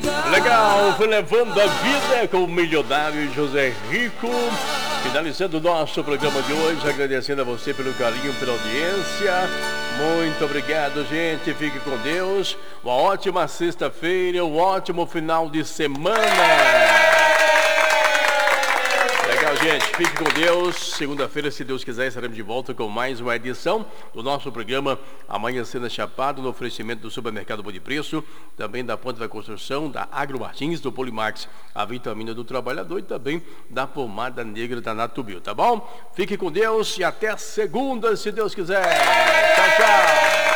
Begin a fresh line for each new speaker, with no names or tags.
Legal, foi levando a vida com o milionário José Rico. Finalizando o nosso programa de hoje, agradecendo a você pelo carinho, pela audiência. Muito obrigado, gente. Fique com Deus. Uma ótima sexta-feira, um ótimo final de semana. Legal, gente. Fique com Deus. Segunda-feira, se Deus quiser, estaremos de volta com mais uma edição do nosso programa Amanhecendo Chapado, no oferecimento do Supermercado Bom de Preço, também da Ponte da Construção, da Agro Martins, do Polimax, a Vitamina do Trabalhador e também da Pomada Negra da Natubio, tá bom? Fique com Deus e até segunda, se Deus quiser. Tchau, tchau.